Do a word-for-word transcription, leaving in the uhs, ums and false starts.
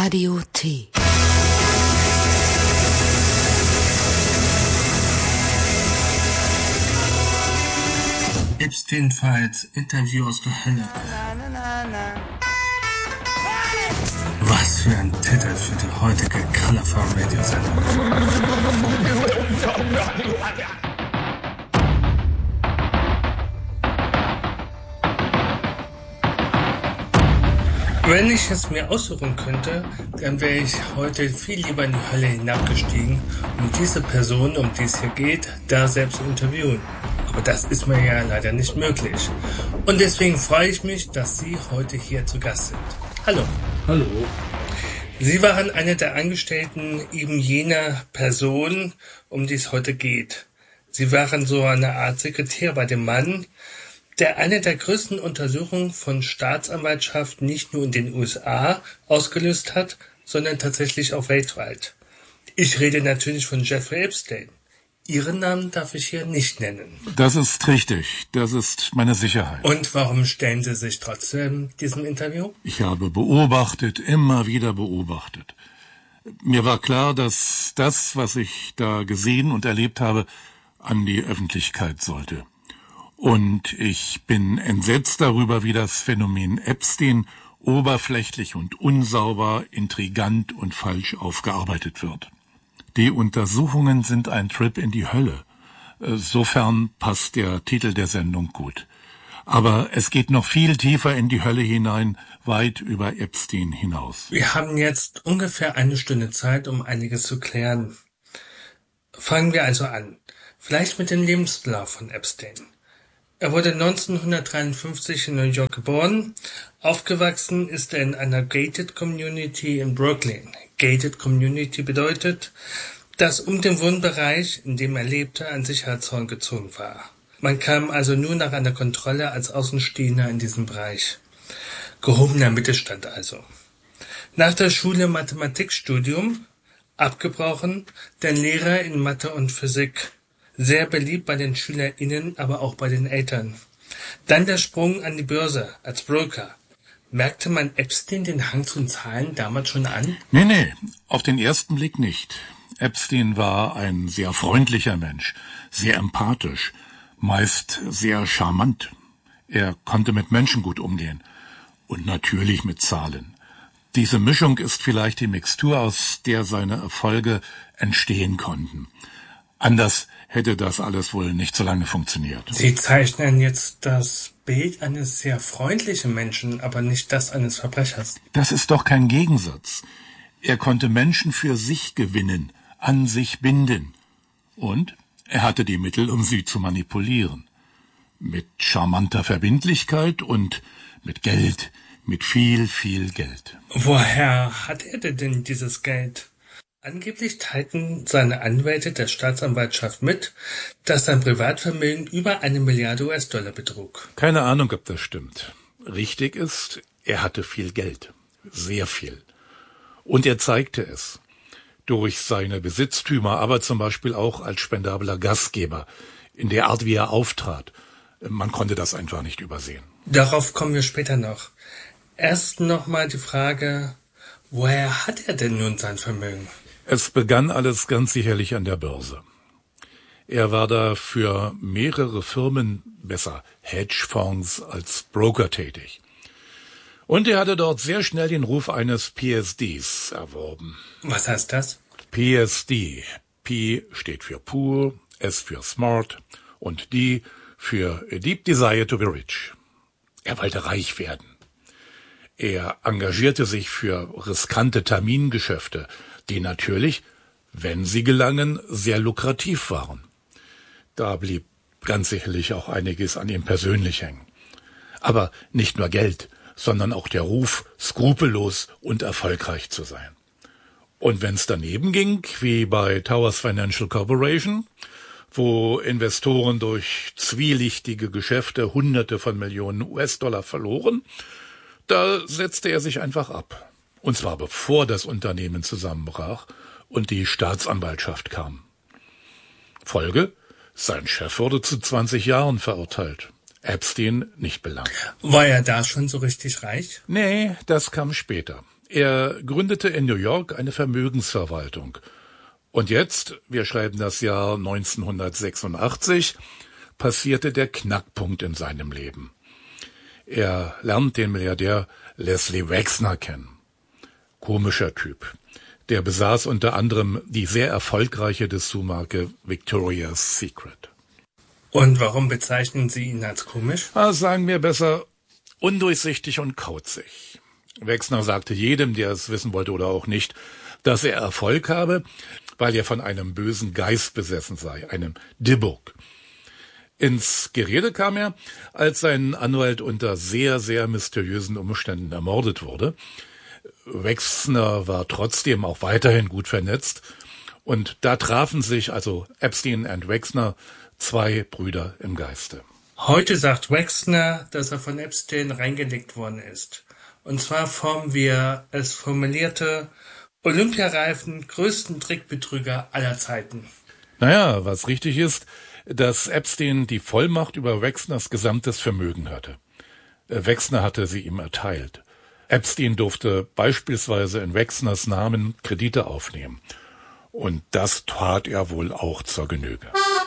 Radio T. Epstein Files, Interview aus der Hölle. Was für ein Titel für die heutige Colorful Radio Sendung. Wenn ich es mir aussuchen könnte, dann wäre ich heute viel lieber in die Hölle hinabgestiegen, um diese Person, um die es hier geht, da selbst zu interviewen. Aber das ist mir ja leider nicht möglich. Und deswegen freue ich mich, dass Sie heute hier zu Gast sind. Hallo. Hallo. Sie waren einer der Angestellten eben jener Person, um die es heute geht. Sie waren so eine Art Sekretär bei dem Mann, der eine der größten Untersuchungen von Staatsanwaltschaft nicht nur in den U S A ausgelöst hat, sondern tatsächlich auch weltweit. Ich rede natürlich von Jeffrey Epstein. Ihren Namen darf ich hier nicht nennen. Das ist richtig. Das ist meine Sicherheit. Und warum stellen Sie sich trotzdem diesem Interview? Ich habe beobachtet, immer wieder beobachtet. Mir war klar, dass das, was ich da gesehen und erlebt habe, an die Öffentlichkeit sollte. Und ich bin entsetzt darüber, wie das Phänomen Epstein oberflächlich und unsauber, intrigant und falsch aufgearbeitet wird. Die Untersuchungen sind ein Trip in die Hölle. Sofern passt der Titel der Sendung gut. Aber es geht noch viel tiefer in die Hölle hinein, weit über Epstein hinaus. Wir haben jetzt ungefähr eine Stunde Zeit, um einiges zu klären. Fangen wir also an. Vielleicht mit dem Lebenslauf von Epstein. Er wurde neunzehnhundertdreiundfünfzig in New York geboren. Aufgewachsen ist er in einer Gated Community in Brooklyn. Gated Community bedeutet, dass um den Wohnbereich, in dem er lebte, ein Sicherheitszaun gezogen war. Man kam also nur nach einer Kontrolle als Außenstehender in diesem Bereich. Gehobener Mittelstand also. Nach der Schule Mathematikstudium, abgebrochen, der Lehrer in Mathe und Physik. Sehr beliebt bei den SchülerInnen, aber auch bei den Eltern. Dann der Sprung an die Börse als Broker. Merkte man Epstein den Hang zum Zahlen damals schon an? Nee, nee, auf den ersten Blick nicht. Epstein war ein sehr freundlicher Mensch, sehr empathisch, meist sehr charmant. Er konnte mit Menschen gut umgehen und natürlich mit Zahlen. Diese Mischung ist vielleicht die Mixtur, aus der seine Erfolge entstehen konnten. Anders hätte das alles wohl nicht so lange funktioniert. Sie zeichnen jetzt das Bild eines sehr freundlichen Menschen, aber nicht das eines Verbrechers. Das ist doch kein Gegensatz. Er konnte Menschen für sich gewinnen, an sich binden. Und er hatte die Mittel, um sie zu manipulieren. Mit charmanter Verbindlichkeit und mit Geld, mit viel, viel Geld. Woher hat er denn dieses Geld? Angeblich teilten seine Anwälte der Staatsanwaltschaft mit, dass sein Privatvermögen über eine Milliarde U S-Dollar betrug. Keine Ahnung, ob das stimmt. Richtig ist, er hatte viel Geld. Sehr viel. Und er zeigte es. Durch seine Besitztümer, aber zum Beispiel auch als spendabler Gastgeber. In der Art, wie er auftrat. Man konnte das einfach nicht übersehen. Darauf kommen wir später noch. Erst nochmal die Frage, woher hat er denn nun sein Vermögen? Es begann alles ganz sicherlich an der Börse. Er war da für mehrere Firmen, besser Hedgefonds, als Broker tätig. Und er hatte dort sehr schnell den Ruf eines P S Ds erworben. Was heißt das? P S D. P steht für Poor, S für Smart und D für A Deep Desire to be Rich. Er wollte reich werden. Er engagierte sich für riskante Termingeschäfte, die natürlich, wenn sie gelangen, sehr lukrativ waren. Da blieb ganz sicherlich auch einiges an ihm persönlich hängen. Aber nicht nur Geld, sondern auch der Ruf, skrupellos und erfolgreich zu sein. Und wenn's daneben ging, wie bei Towers Financial Corporation, wo Investoren durch zwielichtige Geschäfte Hunderte von Millionen U S-Dollar verloren, da setzte er sich einfach ab. Und zwar bevor das Unternehmen zusammenbrach und die Staatsanwaltschaft kam. Folge: Sein Chef wurde zu zwanzig Jahren verurteilt. Epstein nicht belangt. War er da schon so richtig reich? Nee, das kam später. Er gründete in New York eine Vermögensverwaltung. Und jetzt, wir schreiben das Jahr neunzehnhundertsechsundachtzig, passierte der Knackpunkt in seinem Leben. Er lernt den Milliardär Leslie Wexner kennen. Komischer Typ. Der besaß unter anderem die sehr erfolgreiche Dessous-Marke Victoria's Secret. Und warum bezeichnen Sie ihn als komisch? Ah, sagen wir besser undurchsichtig und kauzig. Wexner sagte jedem, der es wissen wollte oder auch nicht, dass er Erfolg habe, weil er von einem bösen Geist besessen sei, einem Dybbuk. Ins Gerede kam er, als sein Anwalt unter sehr, sehr mysteriösen Umständen ermordet wurde. Wexner war trotzdem auch weiterhin gut vernetzt und da trafen sich also Epstein und Wexner, zwei Brüder im Geiste. Heute sagt Wexner, dass er von Epstein reingelegt worden ist. Und zwar vom, wie er es formulierte, olympiareifen größten Trickbetrüger aller Zeiten. Naja, was richtig ist, dass Epstein die Vollmacht über Wexners gesamtes Vermögen hatte. Wexner hatte sie ihm erteilt. Epstein durfte beispielsweise in Wexners Namen Kredite aufnehmen. Und das tat er wohl auch zur Genüge.